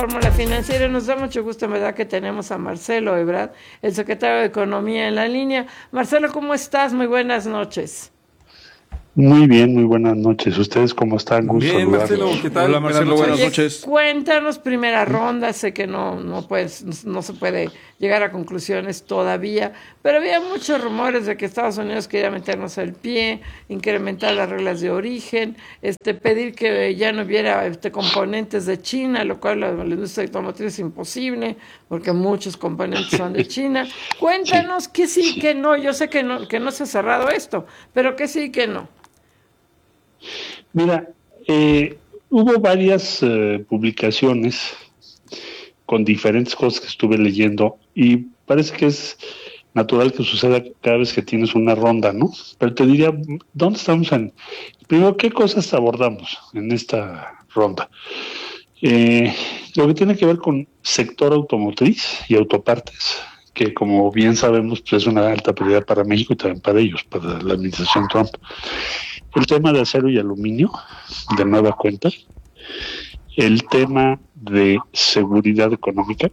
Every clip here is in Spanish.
Fórmula Financiera. Nos da mucho gusto, en verdad, que tenemos a Marcelo Ebrard, el secretario de Economía, en la línea. Marcelo, ¿cómo estás? Muy buenas noches. Muy bien, muy buenas noches. ¿Ustedes cómo están? Gusto Bien, saludarlos. Marcelo, ¿qué tal? Hola, Marcelo, buenas noches. Cuéntanos, primera ronda. Sé que no se puede llegar a conclusiones todavía, pero había muchos rumores de que Estados Unidos quería meternos el pie, incrementar las reglas de origen, pedir que ya no hubiera componentes de China, lo cual la industria automotriz es imposible, porque muchos componentes son de China. Cuéntanos que sí, que no. Yo sé que no se ha cerrado esto, pero que sí, que no. Mira, hubo varias publicaciones con diferentes cosas que estuve leyendo y parece que es natural que suceda cada vez que tienes una ronda, ¿no? Pero te diría, ¿dónde estamos primero, qué cosas abordamos en esta ronda? Lo que tiene que ver con sector automotriz y autopartes, que como bien sabemos, pues es una alta prioridad para México y también para ellos, para la administración Trump. El tema de acero y aluminio, de nueva cuenta. El tema de seguridad económica,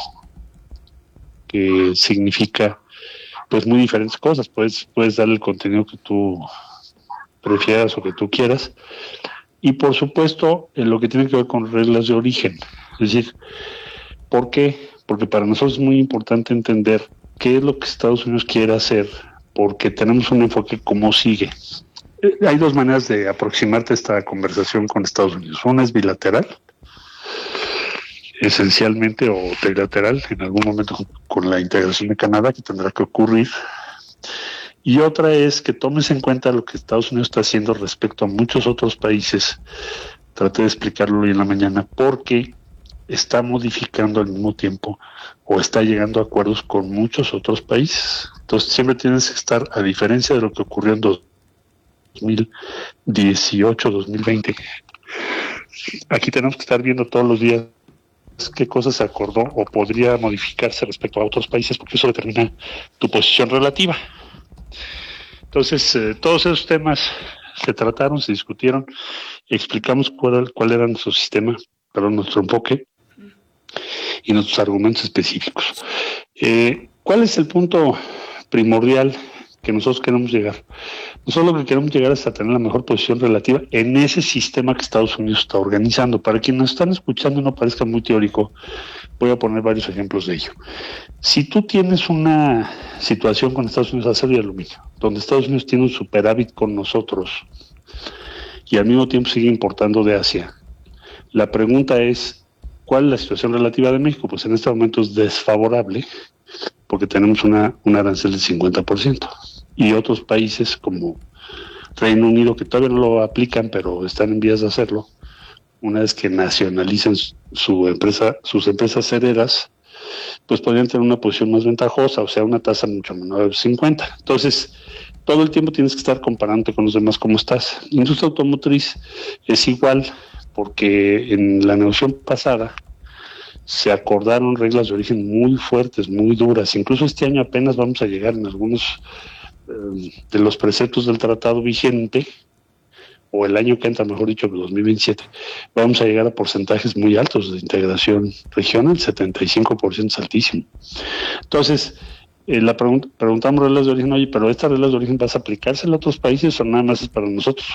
que significa pues muy diferentes cosas. Puedes darle el contenido que tú prefieras o que tú quieras. Y por supuesto, en lo que tiene que ver con reglas de origen. Es decir, ¿por qué? Porque para nosotros es muy importante entender qué es lo que Estados Unidos quiere hacer, porque tenemos un enfoque como sigue. Hay dos maneras de aproximarte a esta conversación con Estados Unidos. Una es bilateral, esencialmente, o trilateral, en algún momento con la integración de Canadá, que tendrá que ocurrir. Y otra es que tomes en cuenta lo que Estados Unidos está haciendo respecto a muchos otros países. Traté de explicarlo hoy en la mañana, porque está modificando al mismo tiempo o está llegando a acuerdos con muchos otros países. Entonces siempre tienes que estar, a diferencia de lo que ocurrió en 2018, 2020. Aquí tenemos que estar viendo todos los días qué cosas se acordó o podría modificarse respecto a otros países, porque eso determina tu posición relativa. Entonces, todos esos temas se trataron, se discutieron, explicamos cuál era nuestro sistema, nuestro enfoque y nuestros argumentos específicos. ¿Cuál es el punto primordial que nosotros queremos llegar? Nosotros lo que queremos llegar es a tener la mejor posición relativa en ese sistema que Estados Unidos está organizando. Para quienes nos están escuchando y no parezca muy teórico, voy a poner varios ejemplos de ello. Si tú tienes una situación con Estados Unidos de acero y aluminio, donde Estados Unidos tiene un superávit con nosotros y al mismo tiempo sigue importando de Asia, la pregunta es, ¿cuál es la situación relativa de México? Pues en este momento es desfavorable, porque tenemos un arancel del 50%. Y otros países como Reino Unido, que todavía no lo aplican, pero están en vías de hacerlo, una vez que nacionalicen sus empresas heredas, pues podrían tener una posición más ventajosa, o sea, una tasa mucho menor del 50. Entonces, todo el tiempo tienes que estar comparándote con los demás cómo estás. La industria automotriz es igual, porque en la negociación pasada se acordaron reglas de origen muy fuertes, muy duras. Incluso este año apenas vamos a llegar en algunos de los preceptos del tratado vigente, o el año que entra, mejor dicho, 2027, vamos a llegar a porcentajes muy altos de integración regional, 75% es altísimo. Entonces, preguntamos reglas de origen, oye, pero ¿estas reglas de origen vas a aplicarse en otros países o nada más es para nosotros?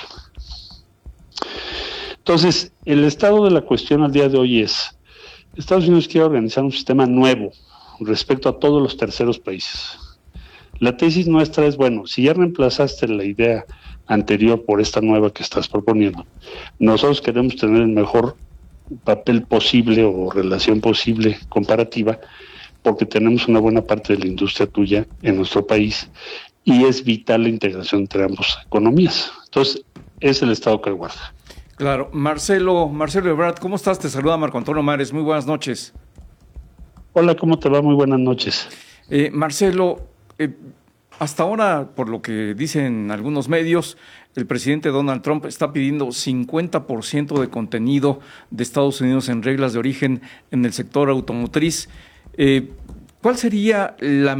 Entonces, el estado de la cuestión al día de hoy es, Estados Unidos quiere organizar un sistema nuevo respecto a todos los terceros países. La tesis nuestra es, bueno, si ya reemplazaste la idea anterior por esta nueva que estás proponiendo, nosotros queremos tener el mejor papel posible o relación posible comparativa, porque tenemos una buena parte de la industria tuya en nuestro país y es vital la integración entre ambas economías. Entonces, es el estado que guarda. Claro. Marcelo Ebrard, ¿cómo estás? Te saluda Marco Antonio Mares. Muy buenas noches. Hola, ¿cómo te va? Muy buenas noches. Marcelo, hasta ahora, por lo que dicen algunos medios, el presidente Donald Trump está pidiendo 50% de contenido de Estados Unidos en reglas de origen en el sector automotriz. ¿Cuál sería el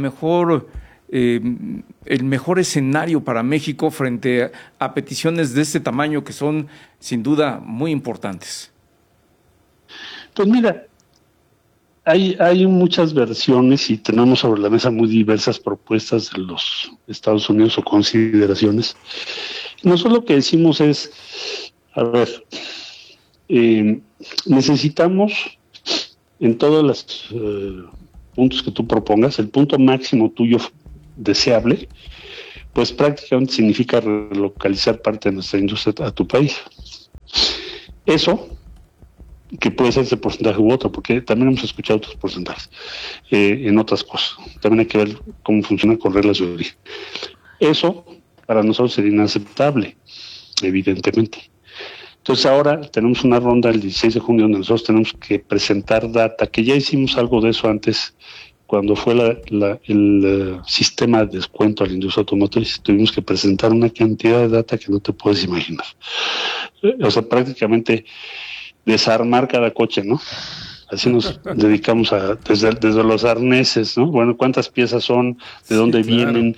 mejor escenario para México frente a peticiones de este tamaño que son sin duda muy importantes? Pues mira, hay muchas versiones y tenemos sobre la mesa muy diversas propuestas de los Estados Unidos o consideraciones. Nosotros lo que decimos es, a ver, necesitamos en todos los puntos que tú propongas, el punto máximo tuyo deseable, pues prácticamente significa relocalizar parte de nuestra industria a tu país. Eso, que puede ser ese porcentaje u otro, porque también hemos escuchado otros porcentajes en otras cosas. También hay que ver cómo funciona con reglas de origen. Eso para nosotros sería inaceptable, evidentemente. Entonces ahora tenemos una ronda el 16 de junio donde nosotros tenemos que presentar data, que ya hicimos algo de eso antes, cuando fue el sistema de descuento a la industria automotriz. Tuvimos que presentar una cantidad de data que no te puedes imaginar. O sea, prácticamente desarmar cada coche, ¿no? Así nos dedicamos a, desde los arneses, ¿no? Bueno, cuántas piezas son, de dónde vienen,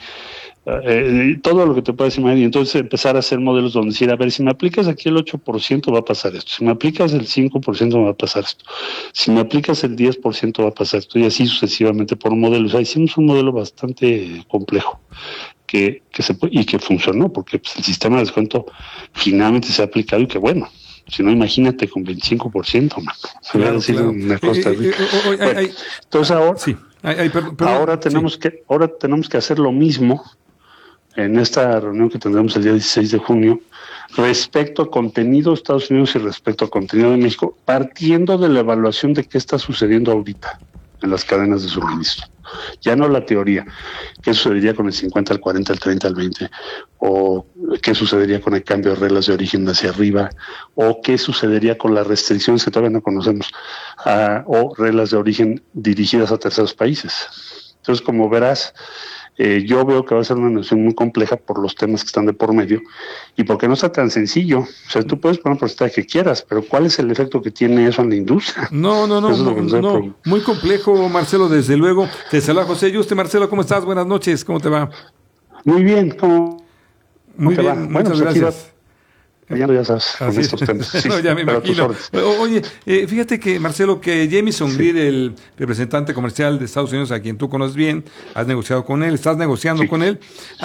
todo lo que te puedas imaginar. Y entonces empezar a hacer modelos donde decir, a ver, si me aplicas aquí el 8% va a pasar esto, si me aplicas el 5% va a pasar esto, si me aplicas el 10% va a pasar esto, y así sucesivamente por modelos. O sea, hicimos un modelo bastante complejo que funcionó, porque pues, el sistema de descuento finalmente se ha aplicado y que bueno. Si no, imagínate con 25%, man. Claro, una cosa terrible. Entonces ahora tenemos que hacer lo mismo en esta reunión que tendremos el día 16 de junio respecto a contenido de Estados Unidos y respecto a contenido de México, partiendo de la evaluación de qué está sucediendo ahorita en las cadenas de suministro. Ya no la teoría, qué sucedería con el 50, el 40, el 30, el 20, o qué sucedería con el cambio de reglas de origen hacia arriba, o qué sucedería con las restricciones que todavía no conocemos, o reglas de origen dirigidas a terceros países. Entonces, como verás, yo veo que va a ser una negociación muy compleja por los temas que están de por medio y porque no está tan sencillo. O sea, tú puedes poner un porcentaje que quieras, pero ¿cuál es el efecto que tiene eso en la industria? No, muy complejo, Marcelo, desde luego. Te saluda José Yuste. Marcelo, ¿cómo estás? Buenas noches, ¿cómo te va? Muy bien, ¿cómo muy te bien, va? Muchas pues gracias. Ya sabes, con estos temas. Sí, no, ya me imagino. Oye, fíjate que, Marcelo, que Jamieson Greer, el representante comercial de Estados Unidos, a quien tú conoces bien, has negociado con él, estás negociando con él.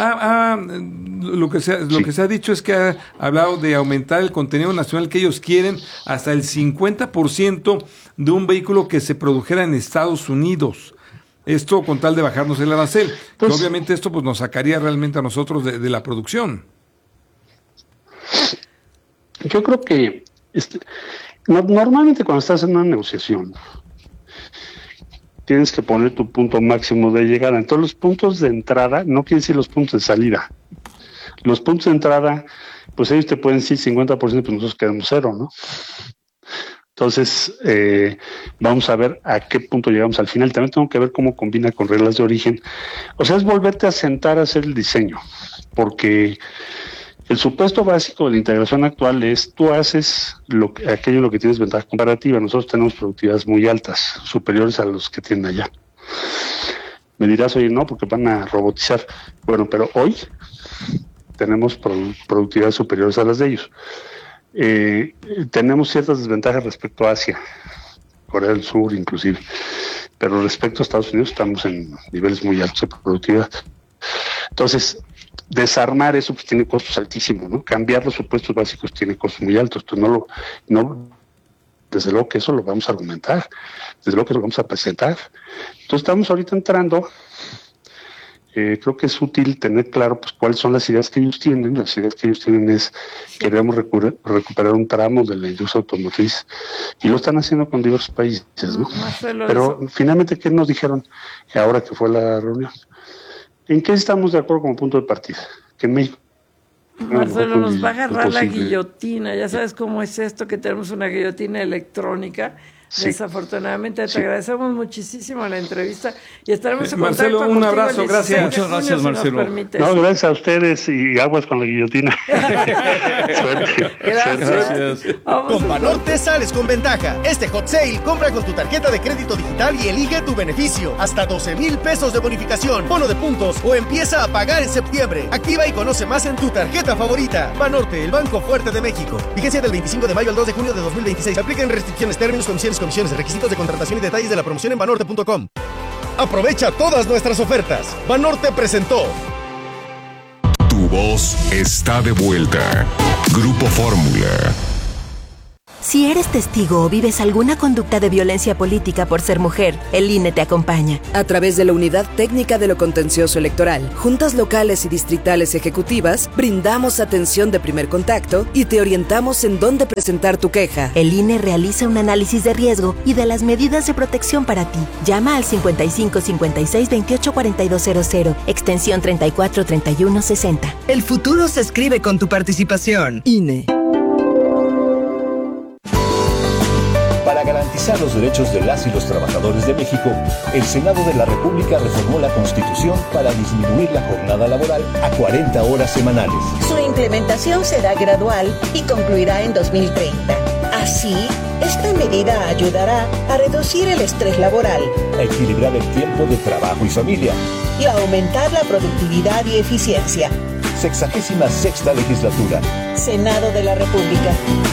Lo que se ha dicho es que ha hablado de aumentar el contenido nacional que ellos quieren hasta el 50% de un vehículo que se produjera en Estados Unidos. Esto con tal de bajarnos el arancel. Pues, que obviamente esto pues nos sacaría realmente a nosotros de la producción. Yo creo que normalmente cuando estás en una negociación tienes que poner tu punto máximo de llegada. Entonces los puntos de entrada no quieren decir los puntos de salida. Los puntos de entrada, pues ellos te pueden decir 50%, pues nosotros quedamos 0, ¿no? Entonces, vamos a ver a qué punto llegamos al final. También tengo que ver cómo combina con reglas de origen. O sea, es volverte a sentar a hacer el diseño, porque el supuesto básico de la integración actual es tú haces aquello en lo que tienes ventaja comparativa. Nosotros tenemos productividades muy altas, superiores a los que tienen allá. Me dirás, oye, no, porque van a robotizar. Bueno, pero hoy tenemos productividades superiores a las de ellos. Tenemos ciertas desventajas respecto a Asia, Corea del Sur inclusive, pero respecto a Estados Unidos estamos en niveles muy altos de productividad. Entonces, desarmar eso pues tiene costos altísimos, ¿no? Cambiar los supuestos básicos tiene costos muy altos. Entonces desde luego que eso lo vamos a argumentar, desde luego que lo vamos a presentar. Entonces estamos ahorita entrando. Creo que es útil tener claro pues cuáles son las ideas que ellos tienen. Las ideas que ellos tienen es queremos recuperar un tramo de la industria automotriz y lo están haciendo con diversos países, ¿no? Pero finalmente, ¿qué nos dijeron ahora que fue la reunión? ¿En qué estamos de acuerdo como punto de partida? Que en México Marcelo, nos va a agarrar la guillotina. Ya sabes cómo es esto, que tenemos una guillotina electrónica. Sí. Desafortunadamente, te agradecemos muchísimo la entrevista y estaremos en Marcelo, un abrazo, gracias. Muchas gracias, Marcelo. No, gracias a ustedes y aguas con la guillotina. Suerte. Gracias. Con Banorte sales con ventaja. Este hot sale, compra con tu tarjeta de crédito digital y elige tu beneficio. Hasta 12,000 pesos de bonificación, bono de puntos o empieza a pagar en septiembre. Activa y conoce más en tu tarjeta favorita. Banorte, el banco fuerte de México. Vigencia del 25 de mayo al 2 de junio de 2026. Apliquen restricciones, términos, condiciones Restricciones, comisiones, requisitos de contratación y detalles de la promoción en banorte.com. Aprovecha todas nuestras ofertas. Banorte presentó. Tu voz está de vuelta. Grupo Fórmula. Si eres testigo o vives alguna conducta de violencia política por ser mujer, el INE te acompaña. A través de la Unidad Técnica de lo Contencioso Electoral, juntas locales y distritales ejecutivas, brindamos atención de primer contacto y te orientamos en dónde presentar tu queja. El INE realiza un análisis de riesgo y de las medidas de protección para ti. Llama al 55 56 28 4200, extensión 34 31 60. El futuro se escribe con tu participación. INE. Para garantizar los derechos de las y los trabajadores de México, el Senado de la República reformó la Constitución para disminuir la jornada laboral a 40 horas semanales. Su implementación será gradual y concluirá en 2030. Así, esta medida ayudará a reducir el estrés laboral, a equilibrar el tiempo de trabajo y familia y a aumentar la productividad y eficiencia. 66ª legislatura. Senado de la República.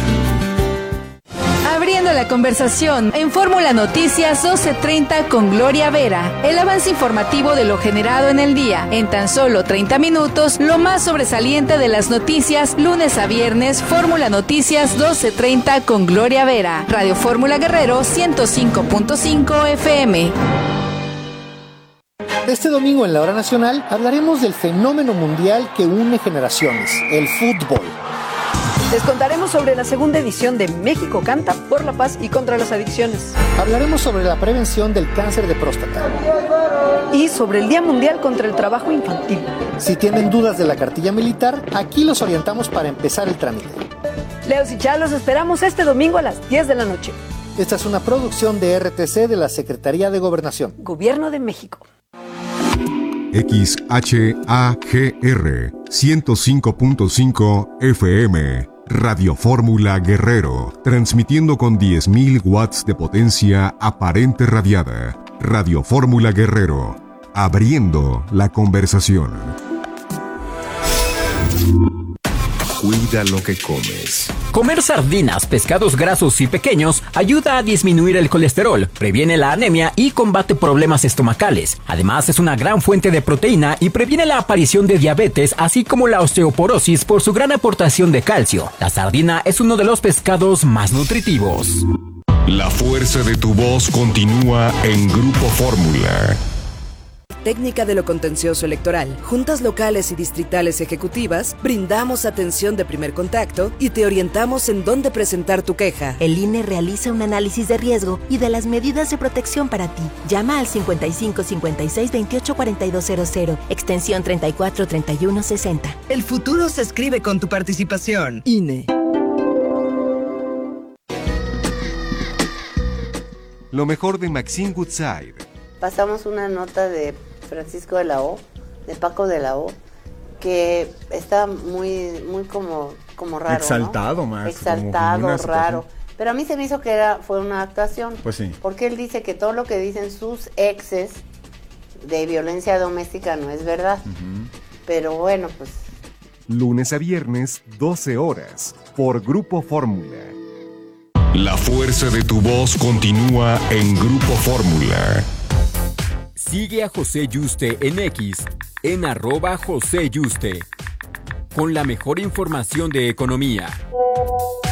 Abriendo la conversación en Fórmula Noticias 12:30 con Gloria Vera. El avance informativo de lo generado en el día. En tan solo 30 minutos, lo más sobresaliente de las noticias, lunes a viernes, Fórmula Noticias 12:30 con Gloria Vera. Radio Fórmula Guerrero 105.5 FM. Este domingo en la Hora Nacional hablaremos del fenómeno mundial que une generaciones, el fútbol. Les contaremos sobre la segunda edición de México Canta por la paz y contra las adicciones. Hablaremos sobre la prevención del cáncer de próstata. Y sobre el Día Mundial contra el Trabajo Infantil. Si tienen dudas de la cartilla militar, aquí los orientamos para empezar el trámite. Leos y Chá, los esperamos este domingo a las 10 de la noche. Esta es una producción de RTC de la Secretaría de Gobernación. Gobierno de México. XHAGR 105.5 FM. Radio Fórmula Guerrero, transmitiendo con 10.000 watts de potencia aparente radiada. Radio Fórmula Guerrero, abriendo la conversación. Cuida lo que comes. Comer sardinas, pescados grasos y pequeños ayuda a disminuir el colesterol, previene la anemia y combate problemas estomacales. Además, es una gran fuente de proteína y previene la aparición de diabetes, así como la osteoporosis por su gran aportación de calcio. La sardina es uno de los pescados más nutritivos. La fuerza de tu voz continúa en Grupo Fórmula. Técnica de lo Contencioso Electoral, juntas locales y distritales ejecutivas, brindamos atención de primer contacto y te orientamos en dónde presentar tu queja. El INE realiza un análisis de riesgo y de las medidas de protección para ti. Llama al 55 56 28 4200, extensión 34 31 60. El futuro se escribe con tu participación. INE. Lo mejor de Maxine Woodside. Pasamos una nota de Francisco de la O, de Paco de la O, que está muy como raro, exaltado, ¿no? Más exaltado, raro. Pero a mí se me hizo que fue una actuación. Pues sí. Porque él dice que todo lo que dicen sus exes de violencia doméstica no es verdad. Uh-huh. Pero bueno, pues. Lunes a viernes, 12 horas, por Grupo Fórmula. La fuerza de tu voz continúa en Grupo Fórmula. Sigue a José Yuste en X, en @JoséYuste, con la mejor información de economía,